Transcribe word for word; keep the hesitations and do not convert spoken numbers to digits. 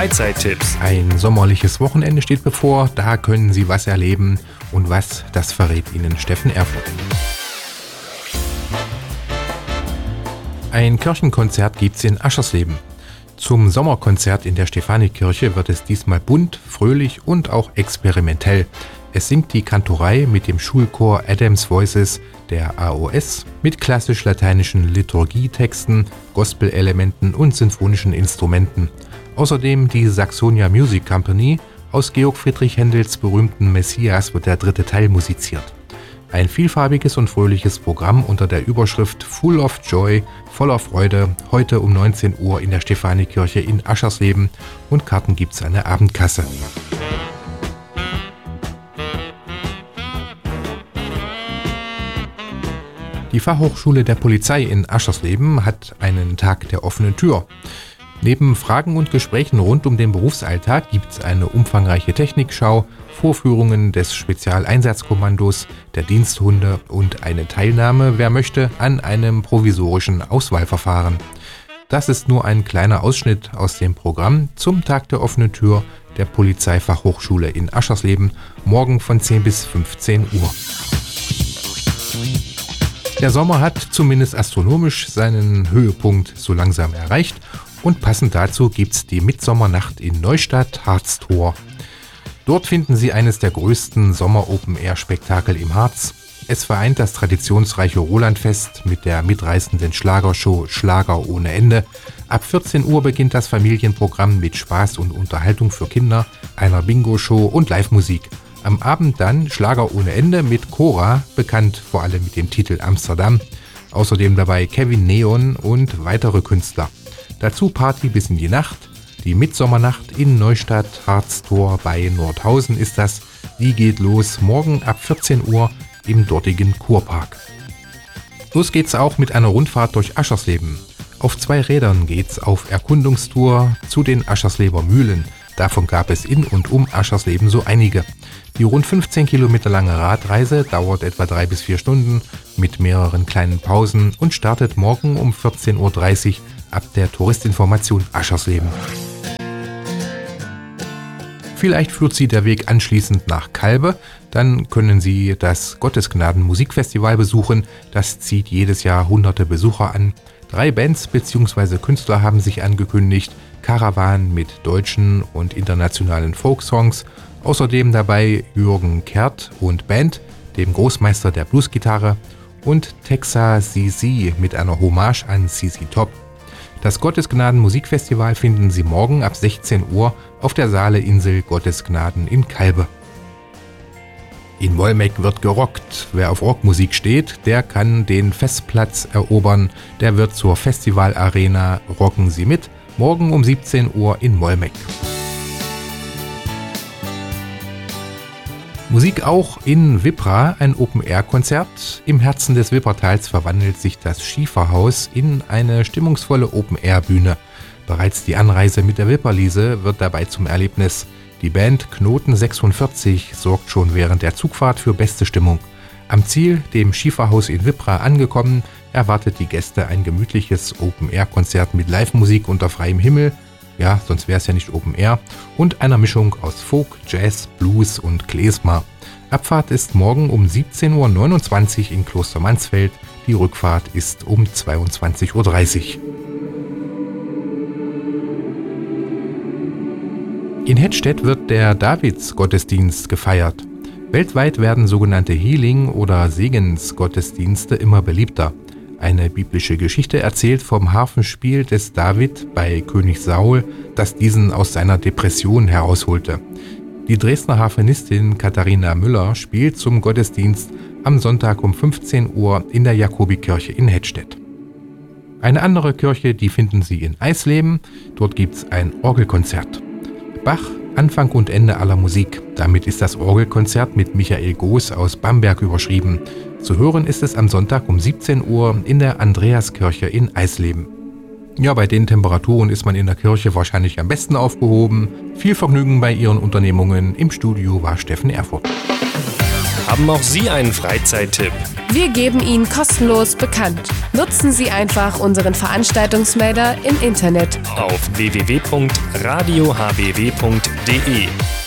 Freizeittipps. Ein sommerliches Wochenende steht bevor, da können Sie was erleben. Und was, das verrät Ihnen Steffen Erfurt. Ein Kirchenkonzert gibt's in Aschersleben. Zum Sommerkonzert in der Stephanikirche wird es diesmal bunt, fröhlich und auch experimentell. Es singt die Kantorei mit dem Schulchor Adams Voices der A O S mit klassisch-lateinischen Liturgietexten, Gospelelementen und sinfonischen Instrumenten. Außerdem die Saxonia Music Company. Aus Georg Friedrich Händels berühmten Messias wird der dritte Teil musiziert. Ein vielfarbiges und fröhliches Programm unter der Überschrift Full of Joy, voller Freude, heute um neunzehn Uhr in der Stephanikirche in Aschersleben, und Karten gibt's an der Abendkasse. Die Fachhochschule der Polizei in Aschersleben hat einen Tag der offenen Tür. Neben Fragen und Gesprächen rund um den Berufsalltag gibt es eine umfangreiche Technikschau, Vorführungen des Spezialeinsatzkommandos, der Diensthunde und eine Teilnahme, wer möchte, an einem provisorischen Auswahlverfahren. Das ist nur ein kleiner Ausschnitt aus dem Programm zum Tag der offenen Tür der Polizeifachhochschule in Aschersleben, morgen von zehn bis fünfzehn Uhr. Der Sommer hat zumindest astronomisch seinen Höhepunkt so langsam erreicht. Und passend dazu gibt's die Mitsommernacht in Neustadt Harztor. Dort finden Sie eines der größten Sommer-Open-Air-Spektakel im Harz. Es vereint das traditionsreiche Rolandfest mit der mitreißenden Schlagershow Schlager ohne Ende. Ab vierzehn Uhr beginnt das Familienprogramm mit Spaß und Unterhaltung für Kinder, einer Bingo-Show und Live-Musik. Am Abend dann Schlager ohne Ende mit Cora, bekannt vor allem mit dem Titel Amsterdam. Außerdem dabei Kevin Neon und weitere Künstler. Dazu Party bis in die Nacht. Die Mitsommernacht in Neustadt Harztor bei Nordhausen ist das. Die geht los morgen ab vierzehn Uhr im dortigen Kurpark. Los geht's auch mit einer Rundfahrt durch Aschersleben. Auf zwei Rädern geht's auf Erkundungstour zu den Aschersleber Mühlen. Davon gab es in und um Aschersleben so einige. Die rund fünfzehn Kilometer lange Radreise dauert etwa drei bis vier Stunden mit mehreren kleinen Pausen und startet morgen um vierzehn Uhr dreißig ab der Touristinformation Aschersleben. Vielleicht führt Sie der Weg anschließend nach Calbe, dann können Sie das Gottesgnaden Musikfestival besuchen. Das zieht jedes Jahr hunderte Besucher an. Drei Bands bzw. Künstler haben sich angekündigt. Caravan mit deutschen und internationalen Folksongs. Außerdem dabei Jürgen Kert und Band, dem Großmeister der Bluesgitarre, und Texa Z Z mit einer Hommage an Z Z Top. Das Gottesgnaden Musikfestival finden Sie morgen ab sechzehn Uhr auf der Saale-Insel Gottesgnaden in Calbe. In Wolmeck wird gerockt. Wer auf Rockmusik steht, der kann den Festplatz erobern. Der wird zur Festivalarena Rocken Sie mit, morgen um siebzehn Uhr in Wolmeck. Musik auch in Wippra, ein Open-Air-Konzert. Im Herzen des Wippertals verwandelt sich das Schieferhaus in eine stimmungsvolle Open-Air-Bühne. Bereits die Anreise mit der Wipperliese wird dabei zum Erlebnis. Die Band Knoten sechsundvierzig sorgt schon während der Zugfahrt für beste Stimmung. Am Ziel, dem Schieferhaus in Wippra angekommen, erwartet die Gäste ein gemütliches Open-Air-Konzert mit Live-Musik unter freiem Himmel. Ja, sonst wäre es ja nicht Open Air, und einer Mischung aus Folk, Jazz, Blues und Klezmer. Abfahrt ist morgen um siebzehn Uhr neunundzwanzig in Kloster Mansfeld, die Rückfahrt ist um zweiundzwanzig Uhr dreißig. In Hettstedt wird der Davidsgottesdienst gefeiert. Weltweit werden sogenannte Healing- oder Segensgottesdienste immer beliebter. Eine biblische Geschichte erzählt vom Harfenspiel des David bei König Saul, das diesen aus seiner Depression herausholte. Die Dresdner Harfenistin Katharina Müller spielt zum Gottesdienst am Sonntag um fünfzehn Uhr in der Jakobikirche in Hettstedt. Eine andere Kirche, die finden Sie in Eisleben. Dort gibt's ein Orgelkonzert. Bach, Anfang und Ende aller Musik. Damit ist das Orgelkonzert mit Michael Goos aus Bamberg überschrieben. Zu hören ist es am Sonntag um siebzehn Uhr in der Andreaskirche in Eisleben. Ja, bei den Temperaturen ist man in der Kirche wahrscheinlich am besten aufgehoben. Viel Vergnügen bei Ihren Unternehmungen. Im Studio war Steffen Erfurt. Haben auch Sie einen Freizeittipp? Wir geben ihn kostenlos bekannt. Nutzen Sie einfach unseren Veranstaltungsmelder im Internet auf w w w punkt radio h b w punkt d e.